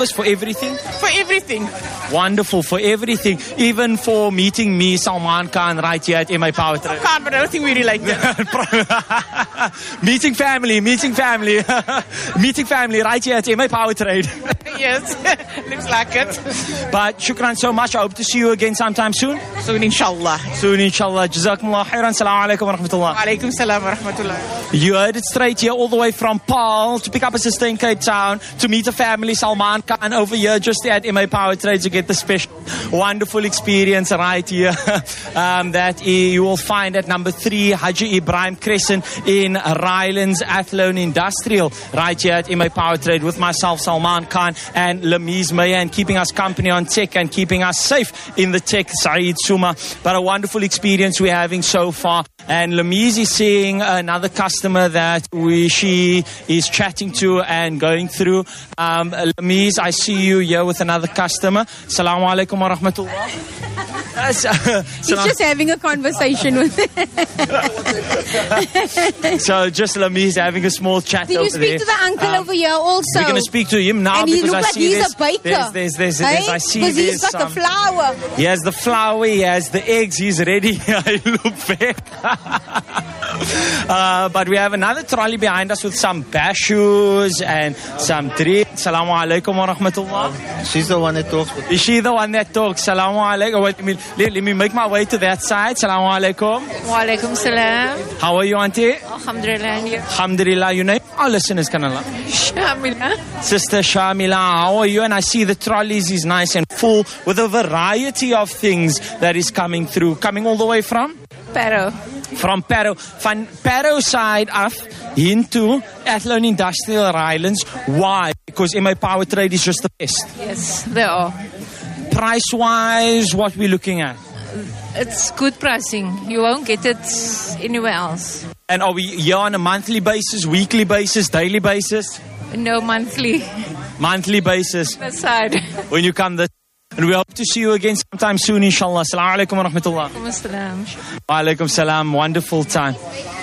for everything? For everything. Wonderful, for everything. Even for meeting me, Salman Khan, right here at MA Powertrade. Can't, but I don't think we really like that. Meeting family. Meeting family right here at MA Powertrade. Yes, looks like it. But shukran so much. I hope to see you again sometime soon. Soon, inshallah. Jazakumullah khairan. Assalamu alaikum wa rahmatullah. Alaikum salam wa rahmatullah. You heard it straight here, all the way from Paarl to pick up a sister in Cape Town, to meet a family, Salman Khan, over here just at MA Powertrade to get the special, wonderful experience right here that you will find at number 3 Haji Ibrahim Crescent in Rylands Athlone Industrial, right here at MA Powertrade with myself, Salman Khan, and Lamise Meyer, and keeping us company on tech and keeping us safe in the tech, Saeed Suma. But a wonderful experience we're having so far. And Lamise is seeing another customer that she is chatting to and going through. Lamise, I see you here with another customer. Assalamu alaikum wa rahmatullah. He's just having a conversation with him. So just Lamise having a small chat over there. Did you speak to the uncle over here also? We're going to speak to him now, and because he I looks see like he's a baker. There's I see because he's got the flour. He has the flour, he has the eggs, he's ready. I look back. But we have another trolley behind us with some bashoes and some drinks. Assalamu alaikum wa rahmatullah. She's the one that talks. Is she the one that talks? Assalamu alaikum. Wait, let me make my way to that side. Assalamu alaikum. Wa alaikum salam. How are you, auntie? Alhamdulillah. And you? Alhamdulillah. Your name? Our listeners can Allah. Shamila. Sister Shamila, how are you? And I see the trolleys is nice and full with a variety of things that is coming through. Coming all the way from? Parow. From Parow. Van Parow side af into Athlone Industrial Rylands. Why? Because MA Powertrade is just the best. Yes, they are. Price-wise, what we're looking at? It's good pricing. You won't get it anywhere else. And are we here on a monthly basis, weekly basis, daily basis? No, monthly. Monthly basis. That side. When you come this. And we hope to see you again sometime soon, inshallah. Assalamu alaikum wa rahmatullah. Wa alaikum salam. Wonderful time.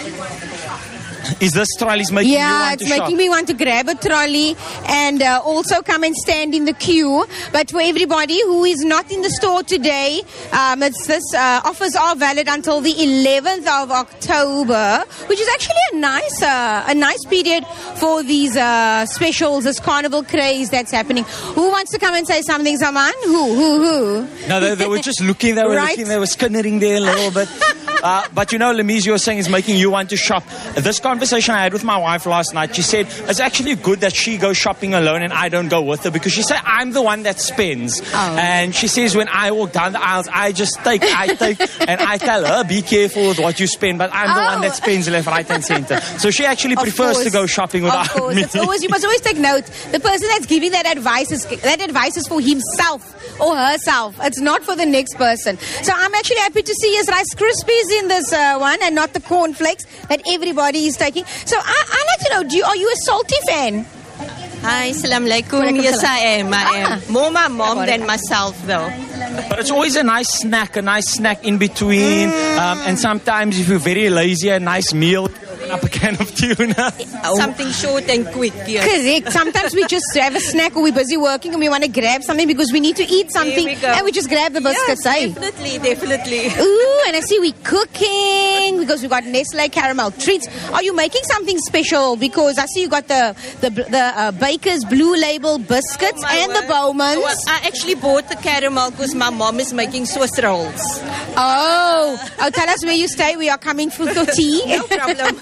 Is this trolleys making you want to shop? Yeah, it's making me want to grab a trolley and also come and stand in the queue. But for everybody who is not in the store today, offers are valid until the 11th of October, which is actually a nice period for these specials, this carnival craze that's happening. Who wants to come and say something, Zaman? Who? No, they were just looking. They were looking. They were skinnering there a little bit. But you know, Lamise, you're saying is making you want to shop. This conversation I had with my wife last night, she said it's actually good that she goes shopping alone and I don't go with her, because she said I'm the one that spends. Oh. And she says when I walk down the aisles, I take, and I tell her, be careful with what you spend, but I'm the one that spends left, right and center. So she actually prefers to go shopping without me. You must always take note. The person that's giving that advice is for himself or herself. It's not for the next person. So I'm actually happy to see his Rice Krispies in this one and not the cornflakes that everybody is taking. So I like to know, are you a salty fan? Hi, Assalamu alaikum. Yes, I am. More my mom than myself, though. But it's always a nice snack in between. And sometimes if you're very lazy, a nice meal. Up a can of tuna. Something short and quick. Yes. Correct. Sometimes we just have a snack or we're busy working and we want to grab something because we need to eat something, and we just grab the biscuits. Yes, definitely. Ooh, and I see we cooking because we got Nestle caramel treats. Are you making something special? Because I see you got the Baker's Blue Label biscuits and the Bowmans. Well, I actually bought the caramel because my mom is making Swiss rolls. Oh, tell us where you stay. We are coming for tea. No problem.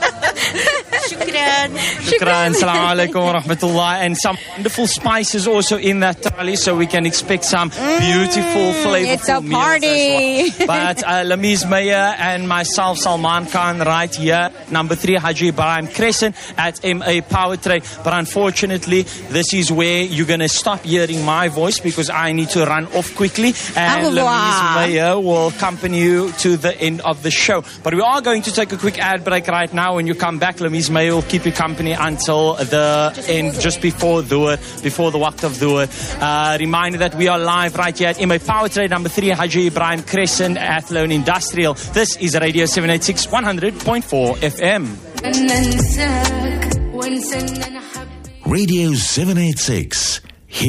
Shukran. Assalamu alaikum wa rahmatullah. And some wonderful spices also in that trolley, so we can expect some beautiful, flavorful it's a meals party. as well. But Lamise Meyer and myself, Salman Khan, right here, number 3 Haji Ibrahim Crescent at MA Powertrade. But unfortunately, this is where you're going to stop hearing my voice because I need to run off quickly. And Lamise Meyer will accompany you to the end of the show. But we are going to take a quick ad break right now. When you come back, Lamise Meyer will keep you company until the end, just before the waqt of dhuhr. Reminder that we are live right here at MA Powertrade, number 3 Haji Ibrahim Crescent, Athlone Industrial. This is Radio 786 100.4 FM. Radio 786